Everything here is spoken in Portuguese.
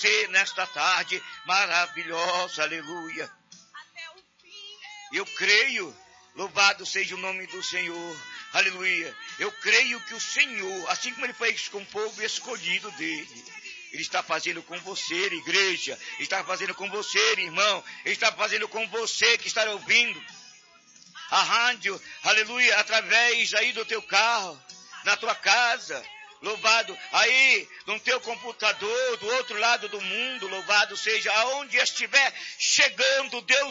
você nesta tarde maravilhosa, aleluia. Eu creio, louvado seja o nome do Senhor, aleluia. Eu creio que o Senhor, assim como ele fez com o povo escolhido dele, ele está fazendo com você, igreja, ele está fazendo com você, irmão, ele está fazendo com você que está ouvindo a rádio, aleluia, através aí do teu carro, na tua casa, louvado, aí no teu computador, do outro lado do mundo, louvado seja, aonde estiver chegando, Deus